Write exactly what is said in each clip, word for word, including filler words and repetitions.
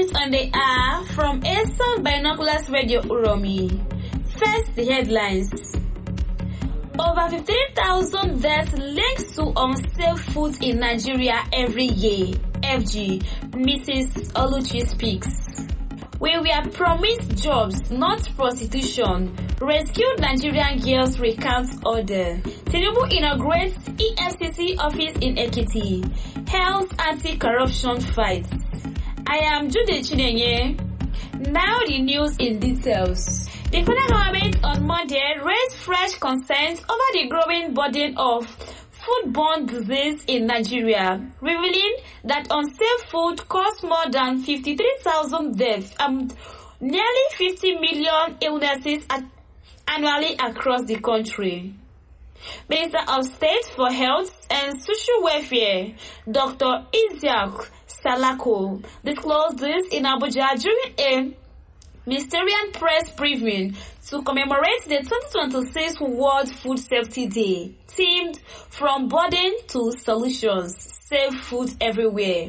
news on the hour from Eastern Binoculars Radio Uromi. First, the headlines. Over fifteen thousand deaths linked to unsafe foods in Nigeria every year. F G, Missus Oluchi speaks. We were promised jobs, not prostitution. Rescued Nigerian girls recount order. Tinubu inaugurates E F C C office in Ekiti. Health anti-corruption fight. I am Jude Chinenye. Now the news in details. The federal government on Monday raised fresh concerns over the growing burden of foodborne disease in Nigeria, revealing that unsafe food causes more than fifty-three thousand deaths and nearly fifty million illnesses annually across the country. Minister of State for Health and Social Welfare, Doctor Isiaq Salako, disclosed this in Abuja during a ministerial press briefing to commemorate the twenty twenty-six World Food Safety Day, themed From Burden to Solutions, Safe Food Everywhere.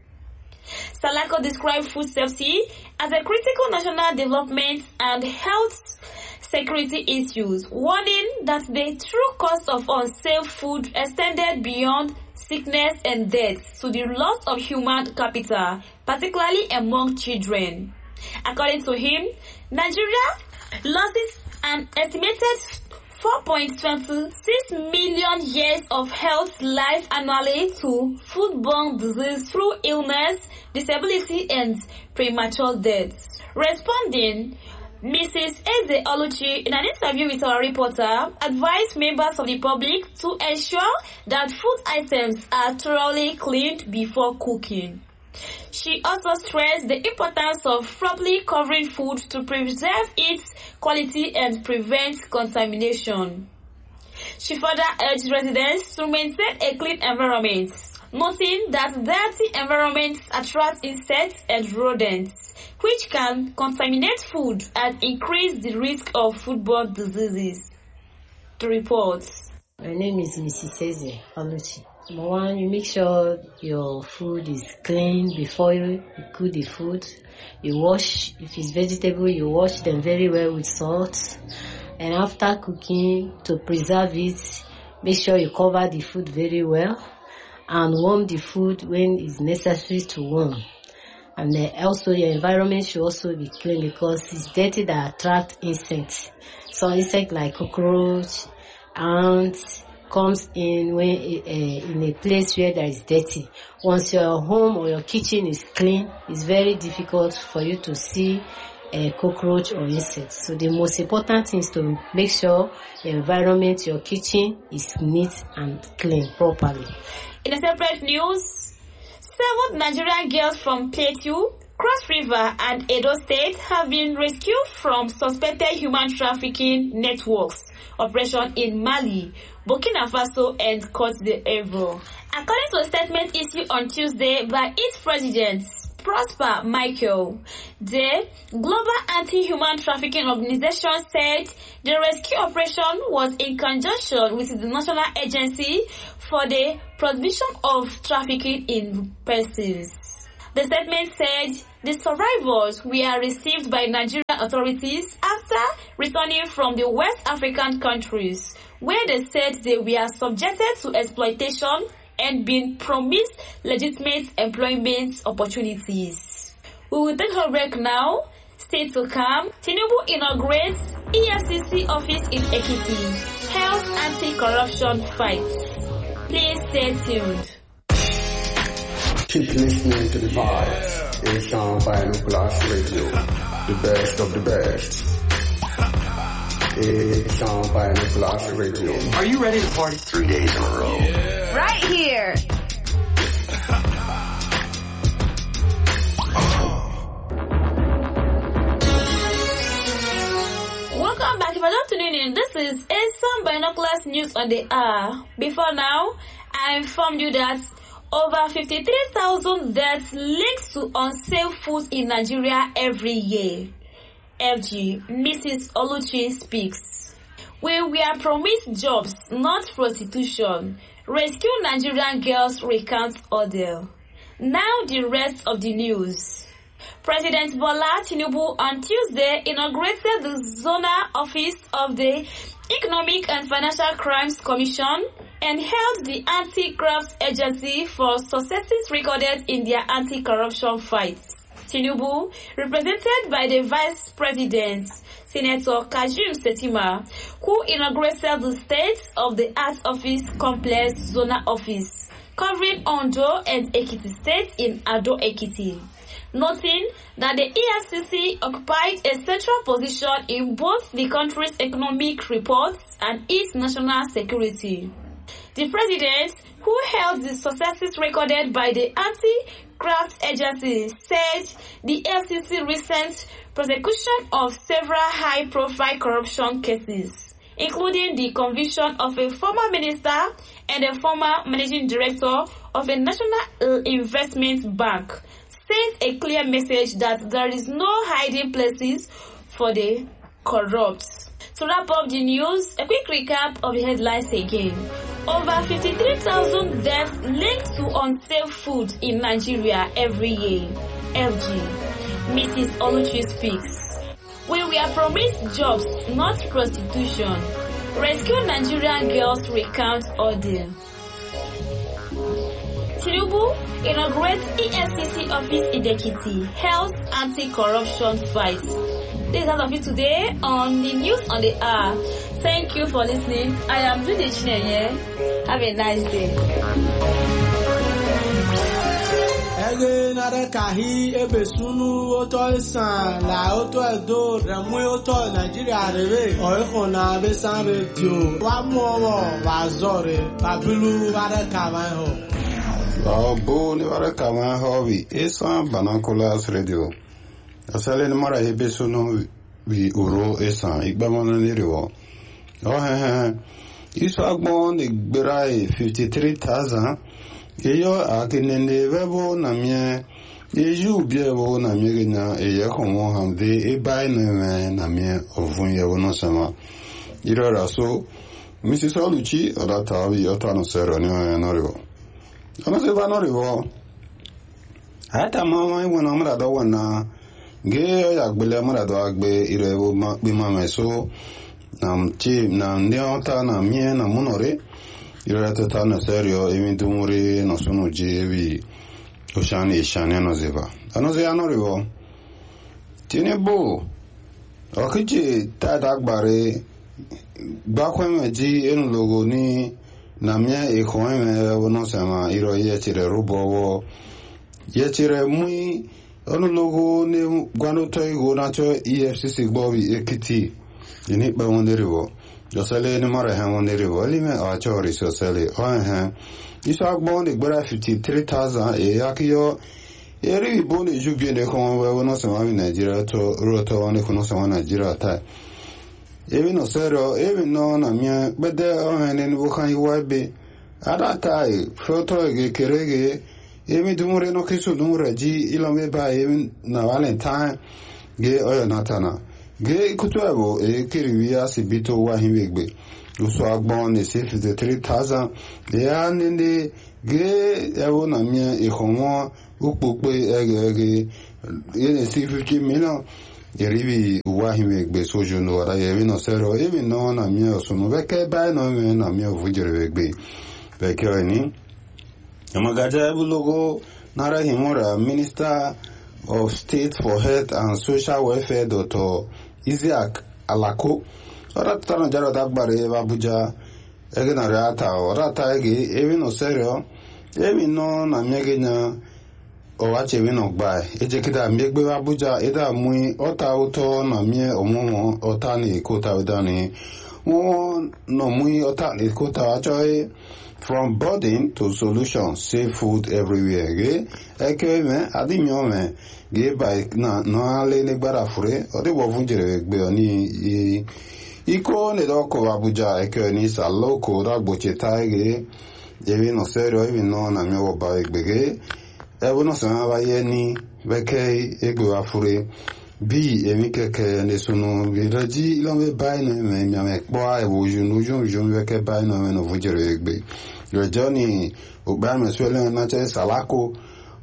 Salako described food safety as a critical national development and health security issues, warning that the true cost of unsafe food extended beyond sickness and death to the loss of human capital, particularly among children. According to him, Nigeria loses an estimated four point two six million years of health life annually to foodborne disease through illness, disability, and premature death. Responding, Missus Eze Oluchi, in an interview with our reporter, advised members of the public to ensure that food items are thoroughly cleaned before cooking. She also stressed the importance of properly covering food to preserve its quality and prevent contamination. She further urged residents to maintain a clean environment, noting that dirty environments attract insects and rodents, which can contaminate food and increase the risk of foodborne diseases. To report. My name is Missus Eze Oluchi. Number one, you make sure your food is clean before you cook the food. You wash, if it's vegetable, you wash them very well with salt. And after cooking, to preserve it, make sure you cover the food very well and warm the food when it's necessary to warm. And then also your environment should also be clean because it's dirty that attract insects. So insects like cockroach, ants, comes in when uh, in a place where there is dirty. Once your home or your kitchen is clean, it's very difficult for you to see a cockroach or insects. So the most important thing is to make sure your environment, your kitchen is neat and clean properly. In a separate news, seven Nigerian girls from Plateau, Cross River and Edo State have been rescued from suspected human trafficking networks operation in Mali, Burkina Faso and Côte d'Ivoire. According to a statement issued on Tuesday by its president, Prosper Michael, the Global Anti-Human Trafficking Organization said the rescue operation was in conjunction with the National Agency for the Prohibition of Trafficking in Persons. The statement said the survivors were received by Nigerian authorities after returning from the West African countries, where they said they were subjected to exploitation and being promised legitimate employment opportunities. We will take a break now. Stay to come. Tinubu inaugurates E F C C office in Ekiti. Health anti-corruption fight. Please stay tuned. Keep listening to the vibes. Asian Binoculars Radio, the best of the best. Asian Binoculars Radio. Are you ready to party? Three days in a row. Yeah. Right here. Welcome back. If I don't tune in, this is Asian Binoculars News on the hour. Before now, I informed you that over fifty-three thousand deaths linked to unsafe foods in Nigeria every year. F G, Missus Oluchi speaks. We were promised jobs, not prostitution. Rescue Nigerian girls recount ordeal. Now the rest of the news. President Bola Tinubu on Tuesday inaugurated the zonal office of the Economic and Financial Crimes Commission and held the Anti-Graft Agency for successes recorded in their anti-corruption fight. Tinubu, represented by the Vice President, Senator Kashim Shettima, who inaugurated the State of the Art Office Complex Zonal Office, covering Ondo and Ekiti States in Ado Ekiti, noting that the E F C C occupied a central position in both the country's economic reports and its national security. The president, who held the successes recorded by the Anti-Graft Agency, said the E F C C recent prosecution of several high-profile corruption cases, including the conviction of a former minister and a former managing director of a national investment bank, sent a clear message that there is no hiding places for the corrupt. To wrap up the news, a quick recap of the headlines again. Over fifty-three thousand deaths linked to unsafe food in Nigeria every year. F G. Missus Oluchi speaks. We were promised jobs, not prostitution. Rescue Nigerian girls recount ordeal. Tinubu inaugurates E F C C office in Ekiti, health anti-corruption fight. This is all of it today on the news on the hour. Thank you for listening. I am Judy Chinenye. Have a nice day. Ege nare kahi ebe sunu oto isan la oto edo remu oto Nigeria rebe oiko na be san radio wa mu owo wa zore babilu ware kawan ho Abo ni ware kawan ho bi isan banakolas radio asale ni mara ebe sunu bi uro isan igbamona ni rewo oh he he iso agbon ni gbera fifty-three thousand Eyo akinende vebo na mie Eju biebo na mie gina eye komo hamde e bai na na mie ovun ye wono sama Iro raso Missus Oluchi orata wi ota no sero ni no rivo Ono se va no rivo Ata mama e wona mra do wona ge ya gbele mra do agbe ire ma bi mama so nam chi na ndi ota na mie na munore Ira tata na serio eventu muri no sono jevi oshani shani no zeva ano ze ano rivo tiene bo okiji tada gbare bakweme ji enu logo ni na mia e khoeme wono sama iro ye chire rubowo ye chire mui ono logo ni gwano toy go na cho E F C C gbobi Ekiti ini ba wonderivo Josele ni mara ha wonderivo lime a chori sosele o ha Isak bond gbara fifty-three thousand e yakiyo eri boni jubie ne ko wono sama mi Nigeria to roto one ko no sama Nigeria ta Ebi no sero ebi no na mia bede o ha ne bu kan yiwabe ada tai foto ge kerege ebi dumure no kisu dumure ji ilome ba ebi na Valentine ge oyo natana ge kutuabo e kiriwia sibito wa himegbe uso agbon ne fifty-three thousand ya nende ge ewo na mia e homo ukpokpe ege ege ene fifty million yeribi wa himegbe sojo no ara yebi no sero ebi no na mia so no beke ba no me na mia vujerebegbe beke ni amagaja bulogo nara himora Minister of State for Health and Social Welfare Doctor Isiaq Alako ora tano jaro dagbare Abuja ege na rata ora ta ege ebi no serio ebi no na miege na o wache bi no gba eje kida miegbe Abuja eda mu ota uto na mie omomo ota ni kota udani won no mu ota ni kota ajoy from burden to solution safe food everywhere ge eke me adimyo me ge by na no ale ni gbara fure o de wo funjere gbe oni iko ne do ko Abuja eke ni sa loko da gboche taige ebi no serio ebi no na mi wo ba egbege e wo no sa ba ye ni beke egbe wa fure bi emi keke ne sunu bi raji lo me ba na me mi me po a e wo junu junu junu beke ba na me no funjere egbe your journey ogba me swele na che salako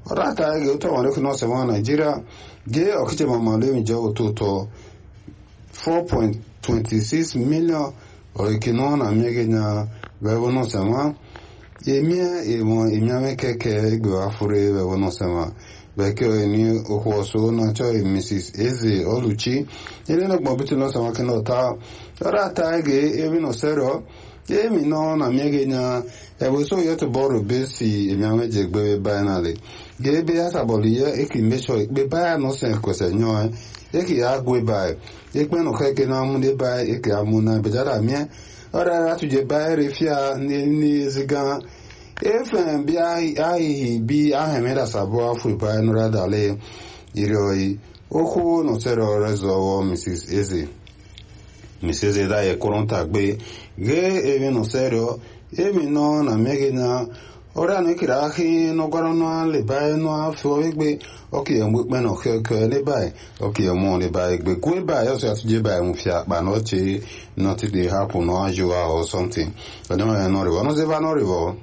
ora ta ge to wale kuno se wa Nigeria ge okite mama le mi jo to to four point two six million o ikino na miege na wewo no se wa emia e mo emia me keke go afure wewo no se wa beke ni okwoso na cho Missus Eze Oluchi ile no gbo bitu no se wa kino ta ora ta ge emi no sero emi no na miege na e wo so yeto boro besi emia me je gbe binary ge be asaboli ye e ki mecho gbe ba no se ko se nyo e ki agwe ba e pe no keke na mu de ba e ki amuna be jara mi ora ra tu je ba refia ni ni zigan efen bi ai bi ahemeda sabo afripa no radale iroi oku no sero rezo Missus Eze Missus Eze da e koronta gbe ge evi no sero emi no na megina ora no kira hi no gwaro no le bai no afo gbe oki e mu pe no keke le bai oki e mu le bai gbe ku bai o so atuje bai mu fia pa no che not dey happen no ajua or something but no no re no ze va no re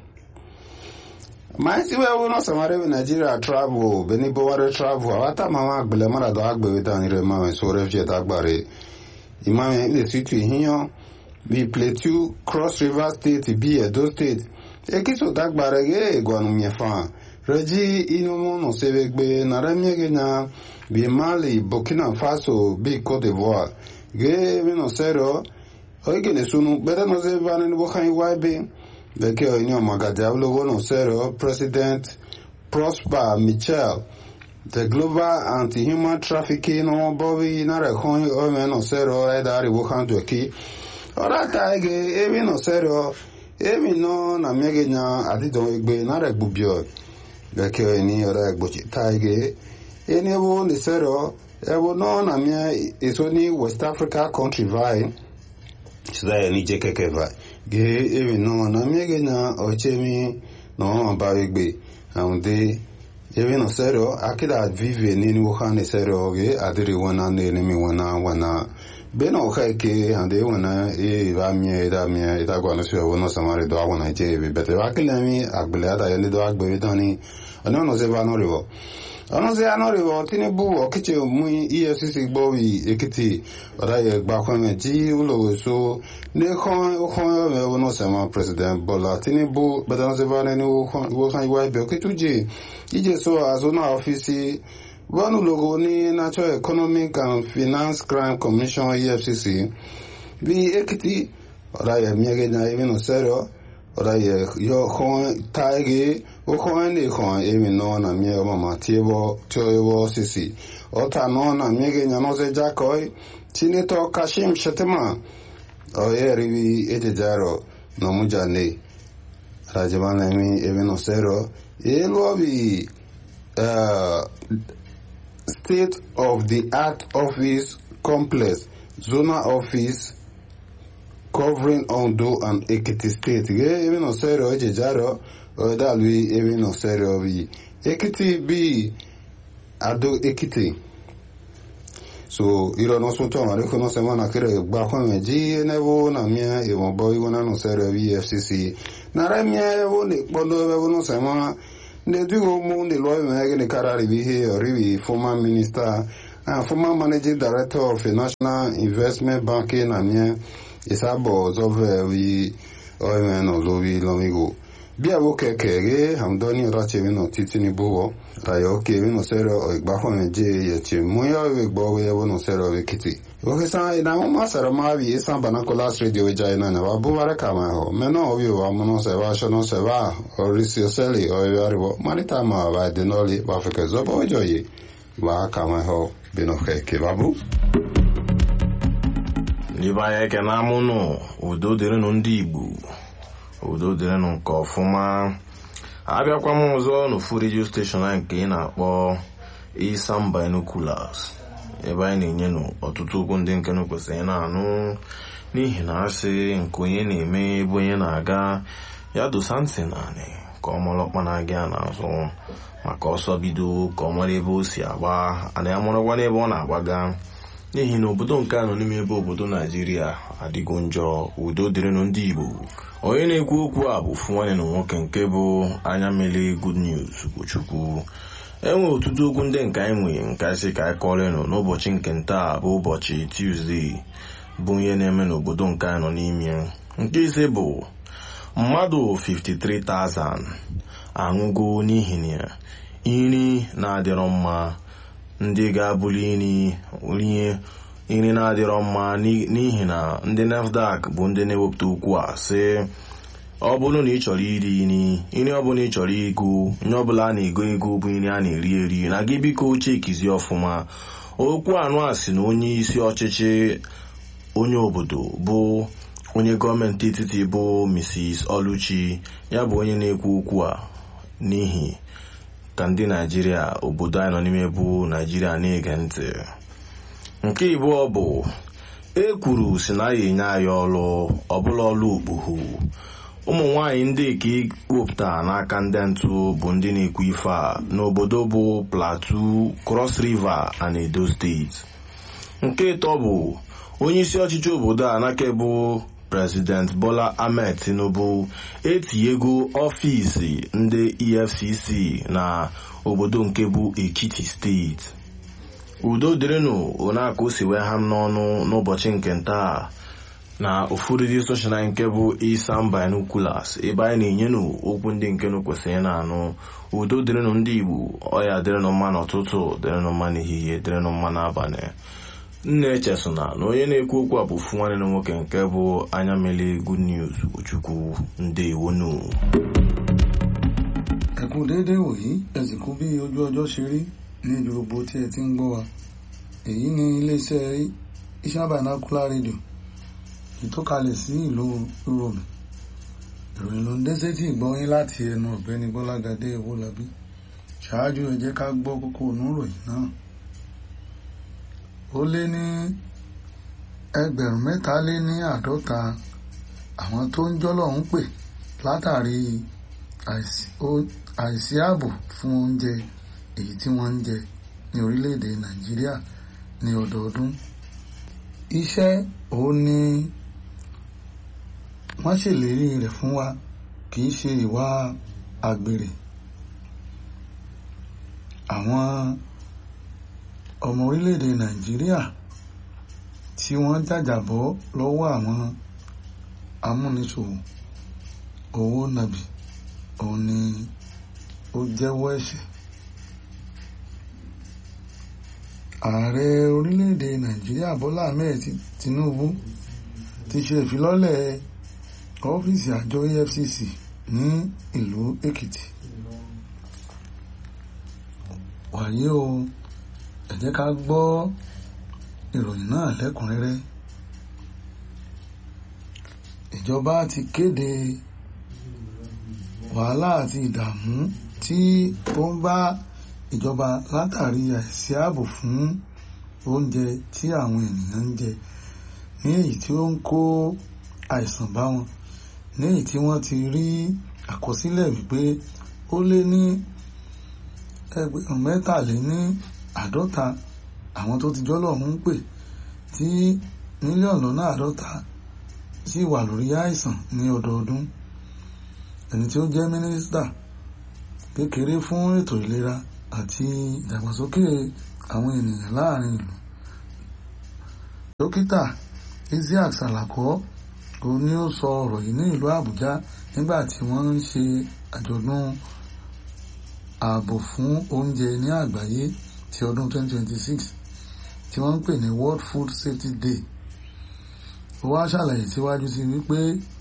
my see we no samare we Nigeria travel beni boware travel ata mama agbele mara do agbe we tan re ma so refugee dagbare imam le situ hiyan bi Plateau Cross River State bi Edo State e kiso dagbare ge gwanu miefa reji inu mo no sevegbe na remiege na bi Mali Burkina Faso bi Cote d'Ivoire ge we no sero oige ne sunu beta no se van ni bo kan iwabe Beke Oinyo Magadiablo no sero President Prosper Michel the global anti-human trafficking no Bobby na rekon o me no sero edari wo kan doki ora ta ege ebi no sero ebi no na mege nya adidon egbe na regbubio beke oni ora egbochi ta ege eni wo ni sero ewo no na me isoni West Africa country vai Sida ni jekeke vai ge evi no na miege na ochemi no ba egbe aunde evi no sero akida vive ni ni wohane sero ge adiri wana ne ni mi wana wana beno khake ande wana e ba mi da mi da gwa no so wono samare do wana je be bete akilemi agbele ada yele do agbe tani ono no se va no rivo ono se ano rivo Tinubu okiche mu E F C C gbowi Ekiti ora ye gba kwame ji ulo so ne khon khon me wono sama President Bola Tinubu badano se va ne wo kan iwa be okituje ije so azona office one logo ni Natural Economic and Finance Crime Commission E F C C bi Ekiti ora ye miege na even sero ora ye yo khon taige o khon ni khon even no na mie o mama tiebo toyo sisi ota no na miege nya no se jakoi Senator Kashim Shettima o ye rivi ejejaro no mujane rajabana mi even sero e lobi uh State of the Art Office Complex, Zona Office covering Ondo and Ekiti State. Even on Sero, Ejaro, or that we even on Sero be Ekiti be Ado Ekiti. So, you don't know so to America, no semana kere bakon G nevo na mia e mo boy wona no Sero E F C C. Na remia e woni bondo e wono semana ne dugo mu ne loy me ne karari bi he rivi former minister and former managing director of a national investment banking and isabo zove we o me no lo vi lo migo bia wo kekege hamdoni rache we no titini bowo ayo ke we no sero o igba ho je ye che mu yo we gbo we wo no sero we kiti o ke sa ina mo masara ma vi san Banacolas radio we jai na na ba bu bara kama ho me no obi wa mo no se va sho no se va o risio seli o yo aribo manita ma va de no li ba fe ke zo bo joye wa kama ho bino ke ke babu ni ba ye ke na mu no udo dere no ndi Igbo udo dere no nke ọfụma abịakwa m ọzọ n'ofu radio station anyị nke ị na-akpọ Isam Binoculars ebe anyị na-enye ọtụtụ okwu ndị nke kwesịrị na-anụ n'ihi na asị nke onye na-eme ebe onye na-aga ya dosa ntị naanị ka ọ mara ọkpa na-aga n'azụ maka ọsọ bido ka ọ mara ebe o si agba ana ya marakwa n'ebe ọ na-agbaga n'ihi na obodo nke anọ n'ime ebe obodo Naijiria adịgo njọ. Udo dịrịnụ ndị Igbo. Onye na-ekwu okwu a bụ ofu nwanne na nwoke nke bụ anya mele Good News Ugochukwu. Enwe ọtụtụ okwu ndị nke anyị nwe nke asị ka anyị kọrịnụ n'ụbọchị nke ntaa bụ ụbọchị Tuesday bụ ihe na-eme n'obodo nke anyị nọ n'ime. Nke ise bụ mmadụ fifty-three thousand anwụgo n'ihi na nri na-adịrọ mma. Ndị ga-abụli nri rie nri na-adịrọ mma n'ihi na ndị NAFDAC bụ ndị na-ewepụta okwu a sị ọ bụrụ na ị chọrọ iri nri nri ọbụla ị chọrọ ego nye ọbụla a na-ego ego bụ nri a na-eri eri na gị biko chekizi ọfụma. Okwu anụ a si na onye isi ọchịchị onye obodo bụ onye gọọmenti etiti bụ Missus Oluchi, ya bụ onye na-ekwu okwu a n'ihi ka ndị Naijiria obodo anyị nọ n'ime bụ Naijiria na-ege ntị. Nke ịbụọ bụ e kwuru si na ya enye anyị ọrụ ọbụla ọrụ okpughu. Ụmụ nwaanyị ndị ka wepụta n'aka ndị ntụ bụ ndị na-ekwu ife a n'obodo bụ Plateau, Cross River and Edo steeti. Nke ịtọ bụ onye isi ọchịchị obodo a n'aka bụ President Bola Ahmed Tinubu etinyego ọfịs ndị E F C C na obodo nke bụ Ekiti steeti. Udo dịrịnụ onaka o si wee ha m n'ọnụ n'ụbọchị nke ntaa na ofu redio soshal nke bụ Isam Binoculars, ebe anyị na-enyenụ okwu ndị nke nụ kwesịrị na-anụ. Udo dịrịnụ ndị Igbo, ọya dịrịnụ mma n'ụtụtụ, dịrịnụ mma n'ehihie, dịrịnụ mma n'abalị. Nna echesona na onye na-ekwu okwu a bụ ofu nwanne na nwoke nke bụ anya mele Good News Ugochukwu. Ndewonu. Ẹ kú déédéé wòyí, ẹ sì kú bí ojú ọjọ́ ṣe rí ní ibi gbogbo tí ẹ ti ń gbọ́ wa. Èyí ni iléeṣẹ́ Isam Binocular Radio ìtọ́kalẹ̀ sí ìlú Uromi. Ìròyìn ló ń dé sétí ìgbọ́yín láti ẹnu ọ̀gbẹ́ni Bọ́lágadé Owólabí. Ṣáájú ẹ jẹ́ ká gbọ́ kókó inú ìròyìn náà. Ó lé ní ẹgbẹ̀rún mẹ́ta lé ní àádọ́ta àwọn tó ń jọ́lọ̀ ń pè látàrí àìsí ààbò fún oúnjẹ èyí tí wọ́n ń jẹ ní orílẹ̀-èdè Nàìjíríà ní ọdọọdún. Iṣẹ́ òun ni wọ́n ṣèlérí rẹ̀ fún wa, kì í ṣe ìwà àgbèrè. Àwọn ọmọ orílẹ̀-èdè Nàìjíríà tí wọ́n jàjàbọ́ lọ́wọ́ àwọn amúnisòwò owó nàbì òun ni ó jẹ́wọ́ ẹ̀ṣẹ̀. Ààrẹ orílẹ̀-èdè Nàìjíríà Bọ́lá Ahmed Tinubu ti ṣe ìfilọ́lẹ̀ ọ́fíìsì àjọ E F C C ní ìlú Èkìtì. Wàyí o, ẹ jẹ́ ká gbọ́ ìròyìn náà lẹ́kùnrẹ́rẹ́. Ìjọba ti kéde wàhálà àti ìdààmú tí ó ń bá ìjọba látàrí àìsí ààbò fún oúnjẹ tí àwọn ènìyàn ń jẹ, ní èyí tí ó ń kó àìsàn bá wọn, ní èyí tí wọ́n ti rí àkọsílẹ̀ wípé ó lé ní ẹgbẹ̀rún mẹ́tàléní àádọ́ta àwọn tó ti jọ́lọ̀ ń pè tí mílíọ̀nù lọ́nà àádọ́ta sì wà lórí àìsàn ní ọdọọdún. Ẹni tí ó jẹ́ mínísítà kékeré fún ètò ìlera àti ìdàgbàsókè àwọn ènìyàn láàrin ìlú, dókítà Isiaq Salako, òun ni ó sọ ọ̀rọ̀ yìí ní ìlú Àbújá nígbà tí wọ́n ń ṣe àjọ̀dún ààbò fún oúnjẹ ní àgbáyé ti ọdún twenty twenty-six tí wọ́n ń pè ní World Food Safety Day. Ó wá ṣàlàyé síwájú sí wípé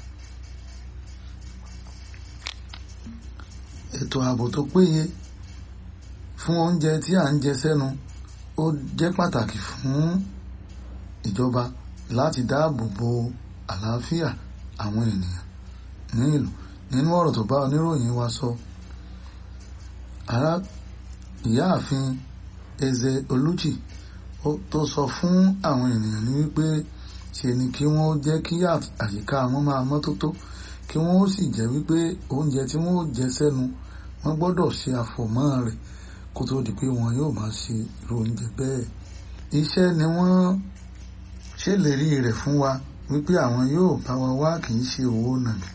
ètò ààbò tó péye fún oúnjẹ tí à ń jẹ sẹ́nu ó jẹ́ pàtàkì fún ìjọba láti dáàbò bo àlàáfíà àwọn ènìyàn ní ìlú. Nínú ọ̀rọ̀ tó bá oníròyìn wa sọ, ará ìyáàfin Eze Oluchi tó sọ fún àwọn ènìyàn ní wípé ṣe ni kí wọ́n jẹ́ kí àyíká wọn máa mọ́tótó, kí wọ́n ó sì jẹ́ wípé oúnjẹ tí wọ́n ó jẹ sẹ́nu wọ́n gbọ́dọ̀ ṣe àfọ̀mọ́ rẹ̀ kó tó di pé wọn yóò máa ṣe irú oúnjẹ bẹ́ẹ̀. iṣẹ́ ni wọ́n ṣèlérí rẹ̀ fún wa wípé àwọn yóò bá wa wá, kì í ṣe owó nàbì.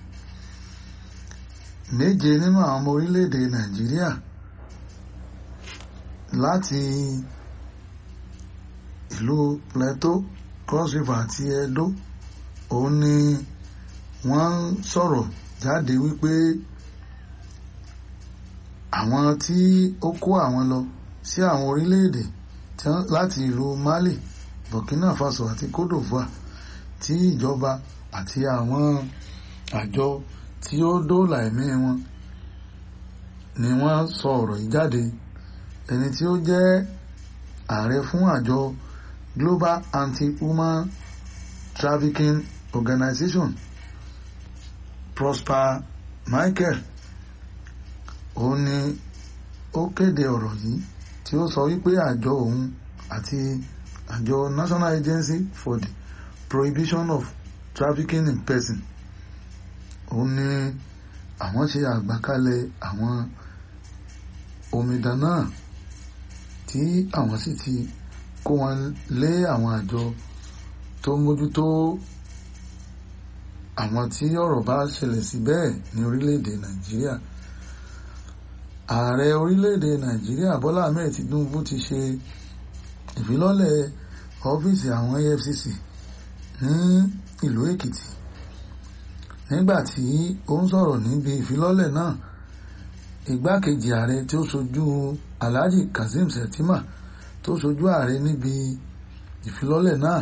Méje nínú àwọn ọmọ orílẹ̀-èdè Nàìjíríà láti ìlú Plateau, Cross River àti Edo òun ni wọ́n ń sọ̀rọ̀ jáde wípé àwọn tí ó kó àwọn lọ sí àwọn orílẹ̀-èdè láti ìlú Mali, Burkina Faso àti Cote d'Ivoire tí ìjọba àti àwọn àjọ tí ó dóòlà ẹ̀mí wọn ni wọ́n sọ ọ̀rọ̀ yìí jáde. Ẹni tí ó jẹ́ ààrẹ fún àjọ Global Anti-Human Trafficking Organization, Prosper Michael, òun ni ó kéde ọ̀rọ̀ yìí tí ó sọ wípé àjọ òun àti àjọ National Agency for the Prohibition of Trafficking in Person òun ni àwọn ṣe àgbàkalẹ̀ àwọn omidan náà tí àwọn sì ti kó wọn lé àwọn àjọ tó mójútó àwọn tí ọ̀rọ̀ bá ṣẹlẹ̀ sí bẹ́ẹ̀ ní orílẹ̀-èdè Nàìjíríà. Ààrẹ orílẹ̀-èdè Nàìjíríà Bọ́lá Ahmed Tinubu ti ṣe ìfilọ́lẹ̀ ọ́fíìsì àwọn E F C C ní ìlú Èkìtì. Nígbà tí ó ń sọ̀rọ̀ níbi ìfilọ́lẹ̀ náà, igbákejì ààrẹ tí ó ṣojú Alhaji Kazeem Shettima tó ṣojú ààrẹ níbi ìfilọ́lẹ̀ náà,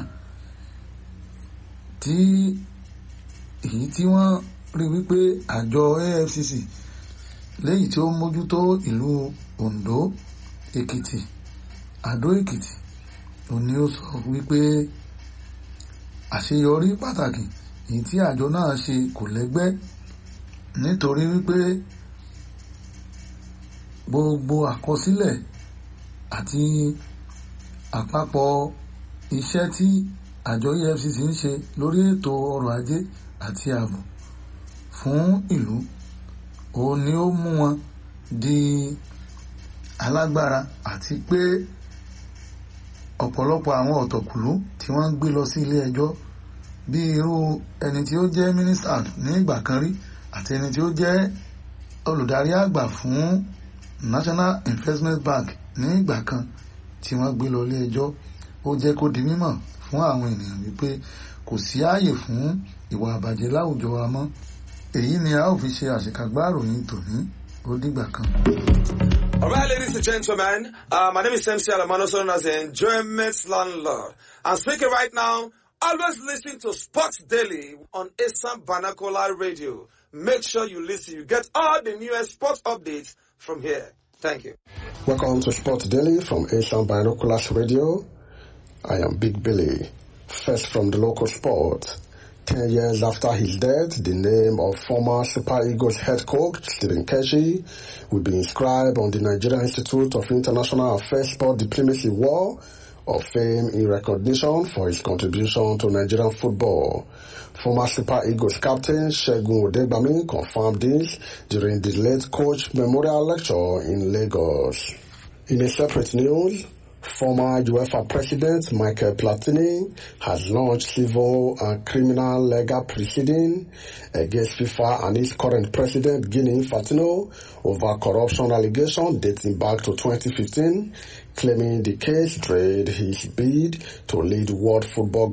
tí èyí tí wọ́n rí wípé àjọ E F C C léyìí tí ó mójútó ìlú Ondo, Èkìtì, Àdó Èkìtì, òun ni ó sọ wípé àṣeyọrí pàtàkì èyí tí àjọ náà ṣe kò lẹ́gbẹ́, nítorí wípé gbogbo àkọsílẹ̀ àti àpapọ̀ iṣẹ́ tí àjọ E F C C ń ṣe lórí ètò ọrọ̀ ajé àti ààbò fún ìlú òun ni ó mú wọn di alágbára, àti pé ọ̀pọ̀lọpọ̀ àwọn ọ̀tọ̀kùlú tí wọ́n ń gbé lọ sí ilé ẹjọ́ bí irú ẹni tí ó jẹ́ mínísítà ní ìgbà kan rí àti ẹni tí ó jẹ́ olùdarí àgbà fún National Investment Bank ní ìgbà kan tí wọ́n gbé lọ ilé ẹjọ́. Ó jẹ́ kó di mímọ̀ fún àwọn ènìyàn wípé kò sí ààyè fún ìwà àbàjẹ́ láwùjọ wa mọ́. Èyí ni a ó fi ṣe àṣekágbá ìròyìn tòní. Ó dìgbà kan. All right, ladies and gentlemen, uh, my name is M C Alamano, known as the Enjoyment Landlord. I'm speaking right now. Always listen to Sports Daily on Esan Banakola Radio. Make sure you listen. You get all the newest sports updates from here. Thank you. Welcome to Sports Daily from Esan Binoculars Radio. I am Big Billy. First from the local sport. Ten years after his death, the name of former Super Eagles head coach Stephen Keshi will be inscribed on the Nigerian Institute of International Affairs Sport Diplomacy Wall of Fame in recognition for his contribution to Nigerian football. Former Super Eagles captain Segun Odegbami confirmed this during the late coach memorial lecture in Lagos. In a separate news, former UEFA president Michael Platini has launched civil and criminal legal proceedings against FIFA and its current president Gianni Infantino over corruption allegations dating back to twenty fifteen, claiming the case triggered his bid to lead world football